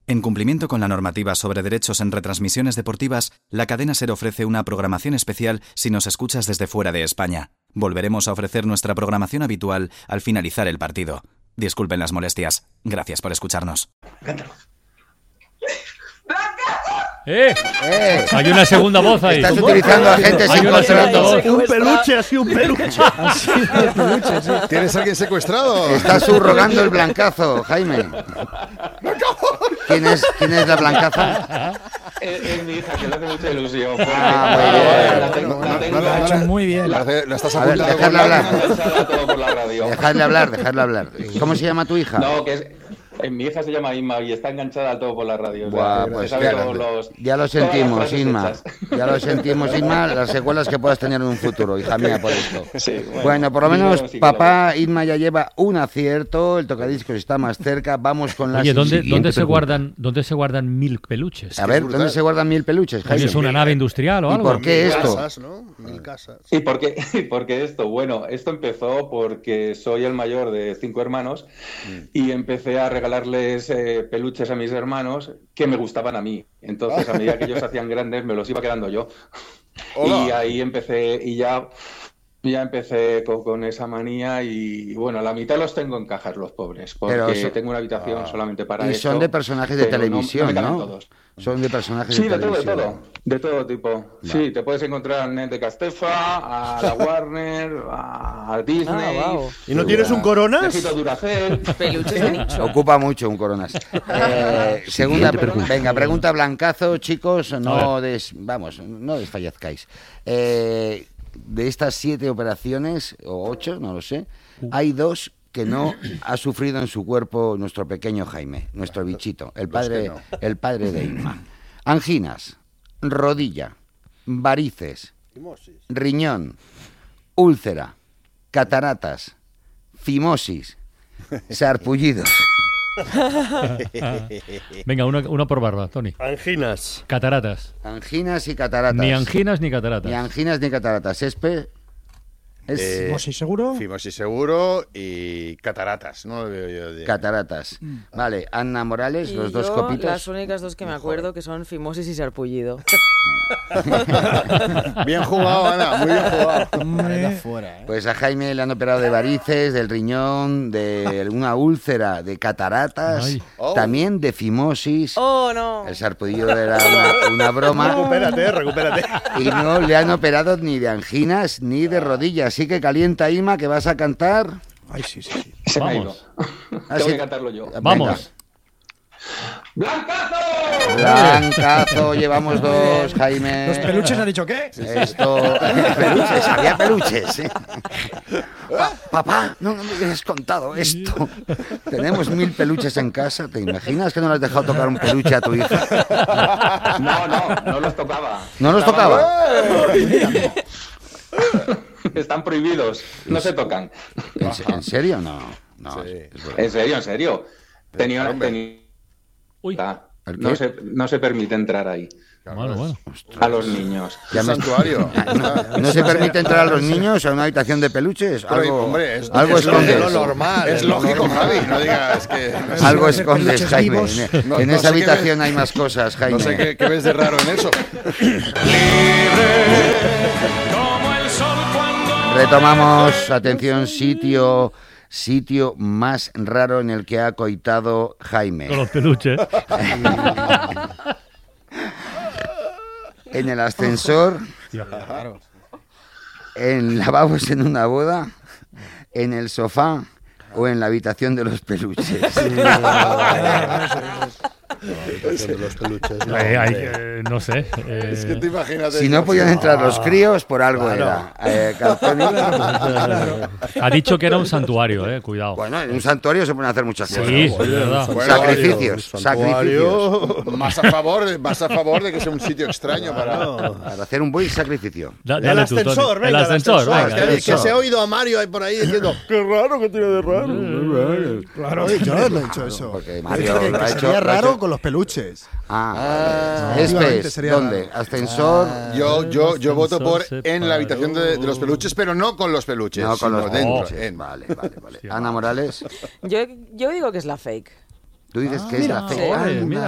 En cumplimiento con la normativa sobre derechos en retransmisiones deportivas, la cadena SER ofrece una programación especial si nos escuchas desde fuera de España. Volveremos a ofrecer nuestra programación habitual al finalizar el partido. Disculpen las molestias. Gracias por escucharnos. Hay una segunda voz ahí. Estás utilizando a gente sin contrato. Un peluche, así un peluche. Así un peluche, sí. ¿Tienes a alguien secuestrado? Está subrogando el blancazo, Jaime. ¿Quién es la blancaza? Es mi hija, que le hace mucha ilusión. Lo ha hecho muy bien. La estás A ver, apuntando. dejadle hablar. ¿Cómo se llama tu hija? No, que es... Mi hija se llama Inma y está enganchada al todo por la radio. Buah, pues ya lo sentimos, Inma. Ya lo sentimos, Inma. Las secuelas que puedas tener en un futuro, hija mía, por esto. Sí, bueno, por lo menos papá Inma ya lleva un acierto. El tocadiscos está más cerca. Vamos con la siguiente. ¿Dónde se guardan 1000 peluches? A ver, ¿dónde se guardan 1000 peluches, Jaime? ¿Es una nave industrial o algo? ¿Y por qué esto? Casas, ¿no? 1000 casas. ¿Y por qué esto? Bueno, esto empezó porque soy el mayor de 5 hermanos y empecé a regalarles peluches a mis hermanos que me gustaban a mí. Entonces, a medida que ellos hacían grandes, me los iba quedando yo. Y ahí empecé, y ya empecé con esa manía y, bueno, la mitad los tengo en cajas, los pobres, porque tengo una habitación solamente para eso. Y son de personajes de televisión, ¿no? Todos. Son de personajes de televisión. De todo tipo. No. Sí, te puedes encontrar a Ned de Castefa, a la Warner, a Disney. ¿Y no tienes un Coronas? Necesito Duracell. Peluches de nicho. Ocupa mucho un Coronas. Segunda pregunta blancazo, chicos. No desfallezcáis. De estas 7 operaciones, o 8, no lo sé, hay 2 que no ha sufrido en su cuerpo nuestro pequeño Jaime, nuestro bichito, el padre de Inma. Anginas, rodilla, varices, riñón, úlcera, cataratas, fimosis, sarpullidos. Venga, una por barba, Tony. Anginas. Cataratas. Anginas y cataratas. Ni anginas ni cataratas. Ni anginas ni cataratas. Fimosis seguro. Fimosis seguro y cataratas, no lo veo yo. Cataratas. Vale, Ana Morales, los 2 copitos. Las únicas 2 que me acuerdo que son fimosis y sarpullido. Bien jugado, Ana, muy bien jugado. Fuera, Pues a Jaime le han operado de varices, del riñón, de una úlcera, de cataratas, también de fimosis. ¡Oh, no! El sarpullido era una broma. Recupérate. Y no le han operado ni de anginas ni de rodillas. Así que calienta, Inma, que vas a cantar. Ay, sí. Se me ha ido. Tengo que cantarlo yo. Vamos. Blancazo, llevamos 2, Jaime. ¿Los peluches han dicho qué? Peluches, había peluches. Papá, no me hubieras contado esto. Tenemos 1000 peluches en casa. ¿Te imaginas que no le has dejado tocar un peluche a tu hija? No los tocaba. ¿No los tocaba? Están prohibidos, no se tocan. ¿En serio? No. Sí. En serio. No se permite entrar ahí. Bueno. A los niños. Santuario. ¿No se permite entrar a los niños a una habitación de peluches? Algo escondes. Es lo normal. Es lógico, Javi. No digas que... Algo escondes, Jaime. En esa habitación hay más cosas, Jaime. No sé qué ves de raro en eso. Retomamos, atención, sitio más raro en el que ha coitado Jaime. Con los peluches. En el ascensor, en lavabos en una boda, en el sofá o en la habitación de los peluches. No sé. Es que te imaginas. Si no podían entrar los críos, por algo era. Ha dicho que era un santuario, cuidado. Bueno, en un santuario se pueden hacer muchas cosas. Sí, es verdad. Sacrificios. Más a favor de que sea un sitio extraño para hacer un buen sacrificio. El ascensor, venga. El ascensor, venga. Que se ha oído a Mario ahí por ahí diciendo qué raro que tiene de raro. Claro, yo no he dicho eso. Porque Mario lo ha hecho. Sería raro con los peluches. ¿Dónde? Ascensor. Yo voto por en la habitación de los peluches, pero no con los peluches. No con los dentro. Vale. Ana Morales. Yo digo que es la fake. Tú dices que es la fake. Sí.